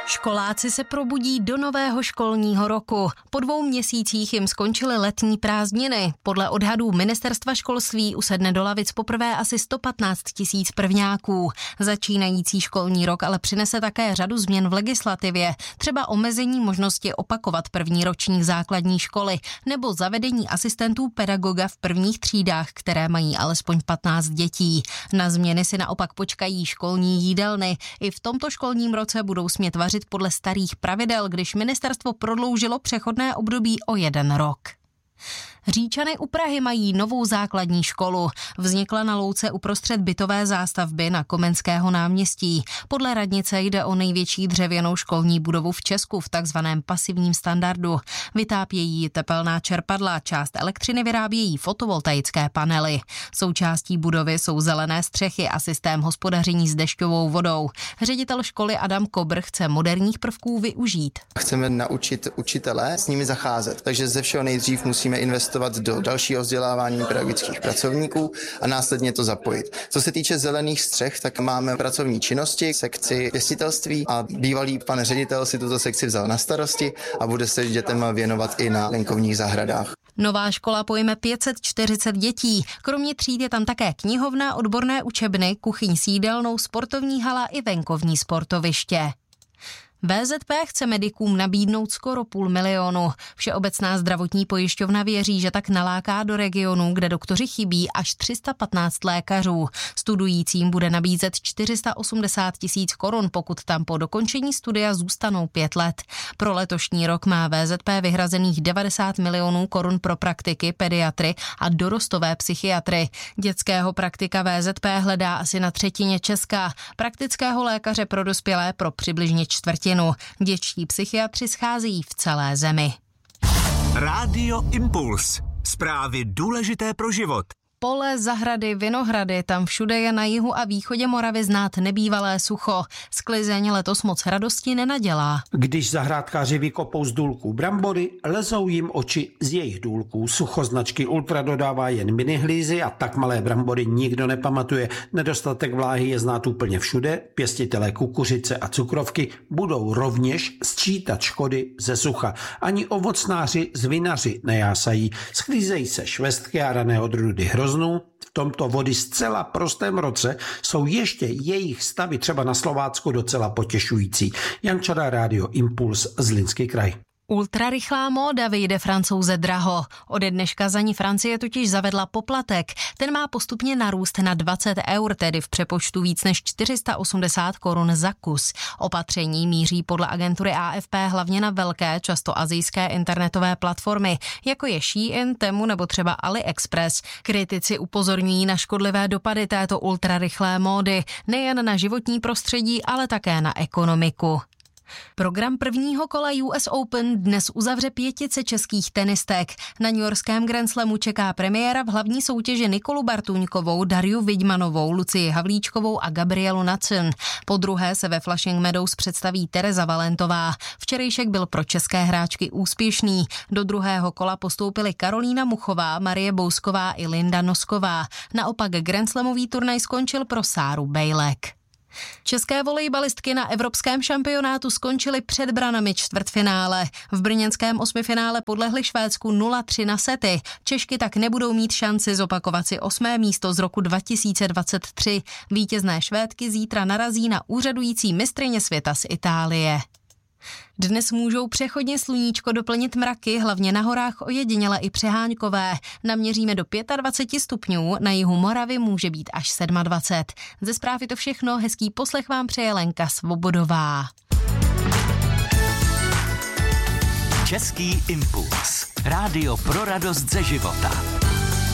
Školáci se probudí do nového školního roku. Po 2 měsících jim skončily letní prázdniny. Podle odhadů Ministerstva školství usedne do lavic poprvé asi 115 000 prvňáků. Začínající školní rok ale přinese také řadu změn v legislativě, třeba omezení možnosti opakovat první ročník základní školy nebo zavedení asistentů pedagoga v prvních třídách, které mají alespoň 15 dětí. Na změny si naopak počkají školní jídelny. I v tomto školním roce budou smět vařit podle starých pravidel, když ministerstvo prodloužilo přechodné období o 1 rok. Říčany u Prahy mají novou základní školu. Vznikla na louce uprostřed bytové zástavby na Komenského náměstí. Podle radnice jde o největší dřevěnou školní budovu v Česku v takzvaném pasivním standardu. Vytápějí tepelná čerpadla, část elektřiny vyrábějí fotovoltaické panely. Součástí budovy jsou zelené střechy a systém hospodaření s dešťovou vodou. Ředitel školy Adam Kobr chce moderních prvků využít. Chceme naučit učitele s nimi zacházet, takže ze všeho nejdřív musíme investovat do dalšího vzdělávání pedagogických pracovníků a následně to zapojit. Co se týče zelených střech, tak máme pracovní činnosti, sekci pěstitelství a bývalý pan ředitel si tuto sekci vzal na starosti a bude se dětem věnovat i na venkovních zahradách. Nová škola pojme 540 dětí. Kromě tříd je tam také knihovna, odborné učebny, kuchyň s jídelnou, sportovní hala i venkovní sportoviště. VZP chce medikům nabídnout skoro 500 000. Všeobecná zdravotní pojišťovna věří, že tak naláká do regionů, kde doktoři chybí, až 315 lékařů. Studujícím bude nabízet 480 000 korun, pokud tam po dokončení studia zůstanou 5 let. Pro letošní rok má VZP vyhrazených 90 milionů korun pro praktiky, pediatry a dorostové psychiatry. Dětského praktika VZP hledá asi na 1/3 Česka. Praktického lékaře pro dospělé pro přibližně 1/4. Dětští psychiatři scházejí v celé zemi. Rádio Impuls. Zprávy důležité pro život. Pole, zahrady, vinohrady, tam všude je na jihu a východě Moravy znát nebývalé sucho. Sklizeň letos moc radosti nenadělá. Když zahrádkáři vykopou z důlků brambory, lezou jim oči z jejich důlků. Sucho značky Ultra dodává jen minihlízy a tak malé brambory nikdo nepamatuje. Nedostatek vláhy je znát úplně všude. Pěstitelé kukuřice a cukrovky budou rovněž sčítat škody ze sucha. Ani ovocnáři z vinaři nejásají. Sklízejí se švestky a rané odrůdy hroznů. V tomto vody zcela prostém roce jsou ještě jejich stavy třeba na Slovácku docela potěšující. Jan Čada, Rádio Impuls, Zlínský kraj. Ultrarychlá móda vyjde Francouze draho. Ode dneška za ní Francie totiž zavedla poplatek. Ten má postupně narůst na 20 €, tedy v přepočtu víc než 480 korun za kus. Opatření míří podle agentury AFP hlavně na velké, často asijské internetové platformy, jako je Shein, Temu nebo třeba AliExpress. Kritici upozorňují na škodlivé dopady této ultrarychlé módy, nejen na životní prostředí, ale také na ekonomiku. Program prvního kola US Open dnes uzavře 5 českých tenistek. Na newyorském Grand Slamu čeká premiéra v hlavní soutěži Nikolu Bartuňkovou, Dariu Vidmanovou, Lucii Havlíčkovou a Gabrielu Nacin. Po druhé se ve Flushing Meadows představí Tereza Valentová. Včerejšek byl pro české hráčky úspěšný. Do druhého kola postoupily Karolína Muchová, Marie Bousková i Linda Nosková. Naopak Grand Slamový turnaj skončil pro Sáru Bejlek. České volejbalistky na evropském šampionátu skončily před branami čtvrtfinále. V brněnském osmifinále podlehly Švédsku 0-3 na sety. Češky tak nebudou mít šanci zopakovat si 8. místo z roku 2023. Vítězné Švédky zítra narazí na úřadující mistryně světa z Itálie. Dnes můžou přechodně sluníčko doplnit mraky, hlavně na horách ojediněle i přeháňkové. Naměříme do 25 stupňů, na jihu Moravy může být až 27. Ze zpráv je to všechno, hezký poslech vám přeje Lenka Svobodová. Český impuls. Rádio pro radost ze života.